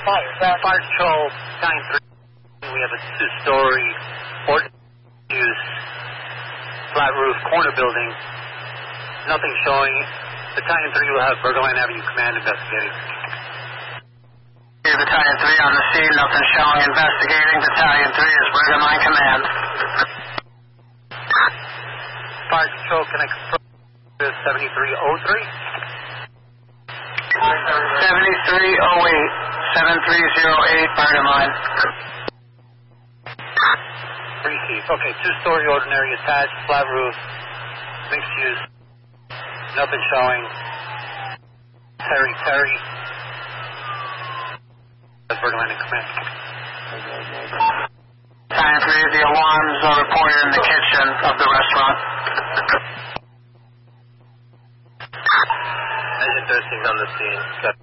fire. Fire control, Battalion 3. We have a two-story use flat roof corner building. Nothing showing. Battalion 3 will have Bergerline Avenue Command investigating. Battalion 3 on the scene, nothing showing, investigating. Battalion 3 is Bergerline Command. Fire control, can I confirm 7303? 7308, 7308, Bergerline. Receive. Okay, two-story ordinary attached, flat roof, mixed use. Nothing showing. Terry. That's Bergerline in command. Battalion 3, the alarms are reported in the kitchen of the restaurant. Agent 13 on the scene.